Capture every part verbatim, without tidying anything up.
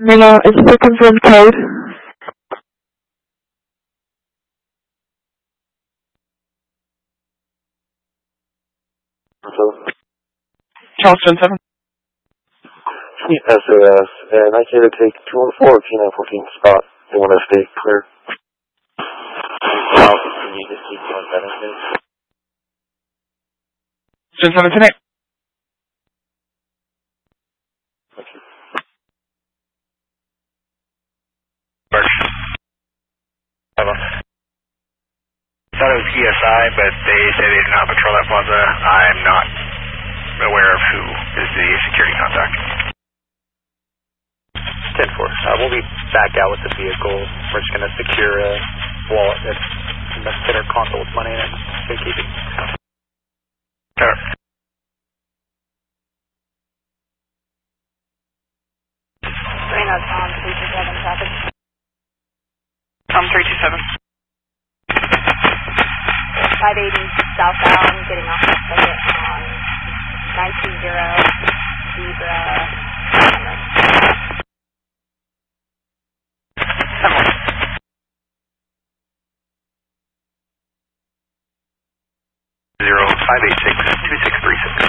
Mino, is this a confirmed code? Charleston seven. S O S, and I care to take two one four, T nine fourteen spot. They want to stay clear. Now, can you just keep going seven, please? Charleston seven tonight. I thought it was E S I, but they say they do not patrol that plaza. I'm not aware of who is the security contact. ten four, uh, we'll be back out with the vehicle. We're just going to secure a wallet that's in the center console with money in it. So keep it. Sure. Reno, Tom, three two seven traffic. Tom three two seven. five eighty southbound, getting off the circuit on nine two zero Zebra. Zero five eight six two six three six.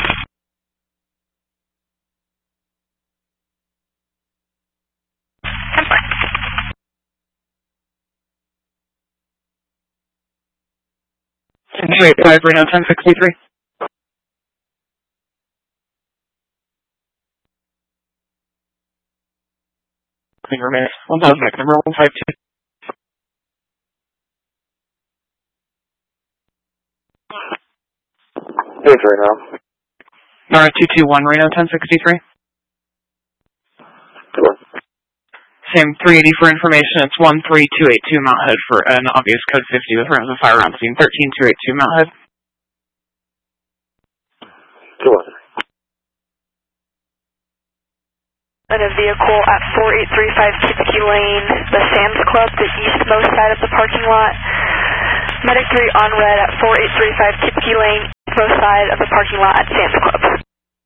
two eight five, Reno ten sixty-three. Clean remains. one thousand, number one five two. Yes, right now. Nara two two one, Reno ten sixty-three. Good one. Same three eighty for information. It's one three two eight two Mount Hood for an obvious code fifty with rounds of fire around scene. thirteen two eight two Mount Hood. Good one. And a vehicle at four eight three five Kipke Lane, the Sam's Club, the eastmost side of the parking lot. Medic three on red at four eight three five Kipke Lane, eastmost side of the parking lot at Sam's Club.